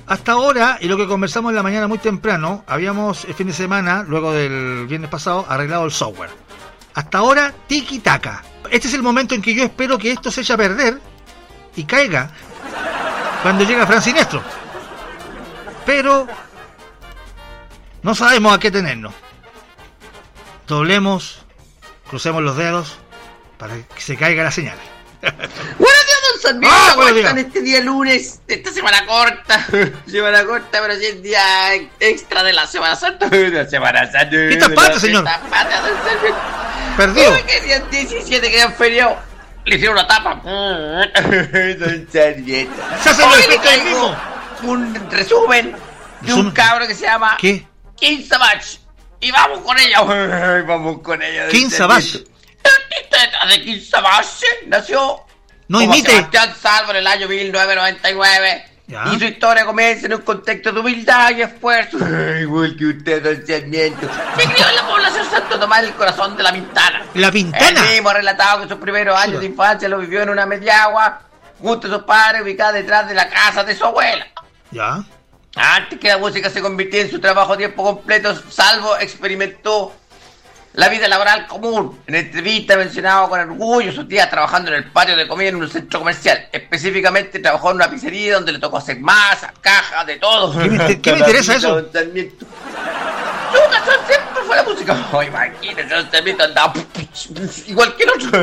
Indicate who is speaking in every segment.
Speaker 1: Hasta ahora, y lo que conversamos en la mañana muy temprano, habíamos el fin de semana, luego del viernes pasado, arreglado el software. Hasta ahora, tiki-taka. Este es el momento en que yo espero que esto se eche a perder y caiga cuando llega Fran Siniestro. Pero no sabemos a qué tenernos. Doblemos, crucemos los dedos para que se caiga la señal.
Speaker 2: Buenos días, don Sarmiento. ¿Cómo están este día lunes? Esta semana corta. Semana corta, pero sí el día extra de la Semana Santa. La Semana Santa.
Speaker 1: ¿Qué tapate, señor? Perdido.
Speaker 2: Uy, que día 17 quedan feriados. Le hicieron una tapa. Don Sarmiento.
Speaker 1: Hoy le traigo
Speaker 2: un resumen de un cabro que se llama...
Speaker 1: ¿Qué?
Speaker 2: King Savage. Y vamos con ella. Vamos con ella.
Speaker 1: King Savage.
Speaker 2: De King Savage nació
Speaker 1: no
Speaker 2: como
Speaker 1: imite
Speaker 2: Sebastián Salvo en el año 1999.
Speaker 1: ¿Ya?
Speaker 2: Y su historia comienza en un contexto de humildad y esfuerzo. Igual que usted, don Sarmiento. Se crió en la población Santo Tomás del Corazón de La Pintana.
Speaker 1: ¿La Pintana?
Speaker 2: Él mismo ha relatado que sus primeros años de infancia lo vivió en una mediagua junto a sus padres, ubicada detrás de la casa de su abuela.
Speaker 1: ¿Ya?
Speaker 2: Antes que la música se convirtiera en su trabajo a tiempo completo, Salvo experimentó la vida laboral común. En entrevista mencionaba con orgullo sus días trabajando en el patio de comida en un centro comercial. Específicamente trabajó en una pizzería donde le tocó hacer masas, cajas, de todo.
Speaker 1: ¿Qué me interesa eso?
Speaker 2: Su pasión siempre fue la música. Oh, imagínate, don Sarmiento andaba igual que el otro.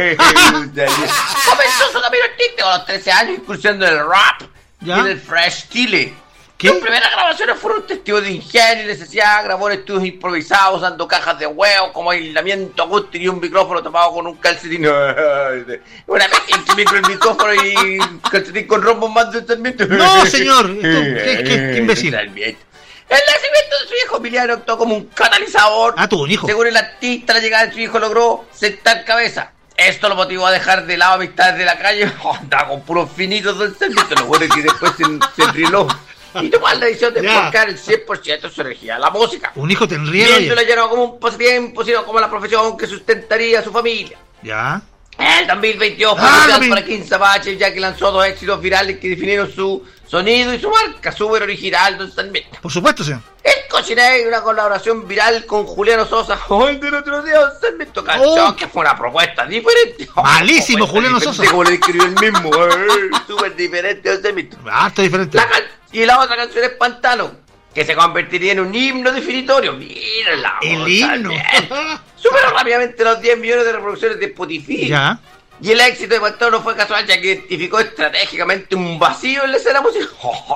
Speaker 2: Comenzó su camino artístico a los 13 años, incursionando en el rap y en el freestyle.
Speaker 1: ¿Qué?
Speaker 2: Sus primeras grabaciones fueron testigos de ingenio y necesidad. Grabó en estudios improvisados usando cajas de huevo como aislamiento acústico y un micrófono tapado con un calcetín. Una vez entre el micrófono y calcetín con rombo más de Sarmiento.
Speaker 1: No, señor. ¿Qué imbécil?
Speaker 2: El nacimiento de su hijo Emiliano actuó como un catalizador.
Speaker 1: Ah, tuvo un hijo.
Speaker 2: Según el artista, la llegada de su hijo logró sentar cabeza. Esto lo motivó a dejar de lado amistades de la calle. Andaba con puros finitos del Sarmiento. Lo bueno es que después se enriló y tomar la decisión de enfocar el 100% de su energía a la música.
Speaker 1: Un hijo te enrieda.
Speaker 2: Y esto le llenó como un pasatiempo, sino como la profesión que sustentaría a su familia.
Speaker 1: Ya.
Speaker 2: El 2022 fue crucial para King Savage, ya que lanzó dos éxitos virales que definieron su sonido y su marca, súper original, don Sarmiento.
Speaker 1: Por supuesto, señor.
Speaker 2: El Cochinero, una colaboración viral con Juliano Sosa. El del otro día, don Sarmiento, canción que fue una propuesta diferente.
Speaker 1: Malísimo, Juliano Sosa.
Speaker 2: Como lo escribió el mismo. Súper diferente, don Sarmiento.
Speaker 1: Harto diferente.
Speaker 2: Y la otra canción es Pantano, que se convertiría en un himno definitorio. Mírala.
Speaker 1: El himno.
Speaker 2: Superó rápidamente los 10 millones de reproducciones de Spotify.
Speaker 1: Ya.
Speaker 2: Y el éxito de Pantano no fue casual, ya que identificó estratégicamente un vacío en la escena musical.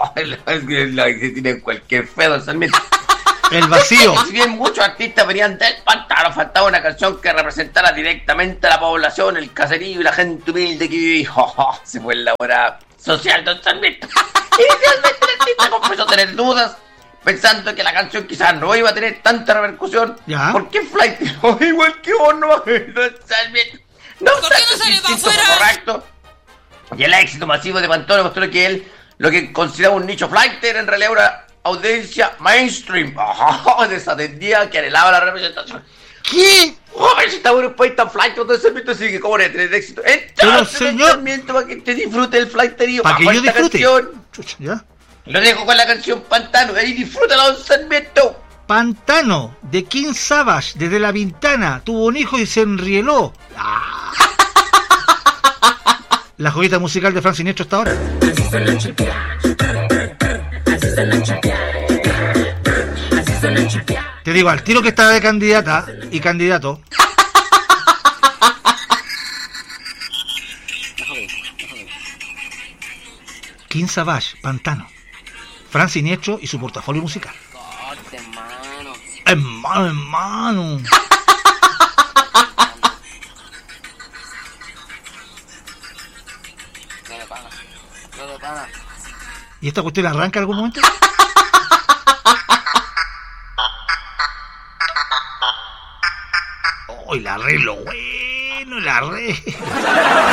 Speaker 2: La que se tiene en cualquier fe, don Sarmiento.
Speaker 1: El vacío.
Speaker 2: Si bien muchos artistas venían del pantano, faltaba una canción que representara directamente a la población, el caserío y la gente humilde que vivía. Se fue en la hora social, don Sarmiento. Inicialmente el artista confesó tener dudas, pensando que la canción quizás no iba a tener tanta repercusión.
Speaker 1: ¿Ya?
Speaker 2: Porque Flight igual que vos, no, don Sarmiento. No obstante, su instinto fue correcto. Y el éxito masivo de Pantano mostró que él, lo que consideraba un nicho flight, era en realidad una audiencia mainstream. Desatendía, que anhelaba la representación.
Speaker 1: ¿Qué?
Speaker 2: Pero si estaba en un país tan flight, todo ese Sarmiento, así que cómo le tener éxito. Entonces,
Speaker 1: señor,
Speaker 2: Sarmiento, para que te disfrute el flighterío.
Speaker 1: Para que yo disfrute.
Speaker 2: Chucha,
Speaker 1: ¿ya?
Speaker 2: Lo dejo con la canción Pantano. Ahí disfrútala, don Sarmiento.
Speaker 1: Pantano, de King Savage, desde La Pintana, tuvo un hijo y se enrieló. La joyita musical de Fran Siniestro hasta ahora. Te digo, al tiro que está de candidata y candidato. King Savage, Pantano. Fran Siniestro y su portafolio musical. Hermano. ¿Y esta cuestión arranca en algún momento? ¡Oh, el arreglo bueno, el arreglo!